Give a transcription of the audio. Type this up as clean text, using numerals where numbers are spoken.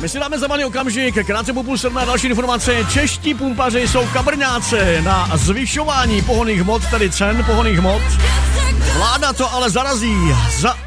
My si dáme za malý okamžik, krátce po 6:30 další informace. Čeští pumpaři jsou kabrňáci na zvyšování pohonných hmot, tedy cen pohonných hmot. Vláda to ale zarazí.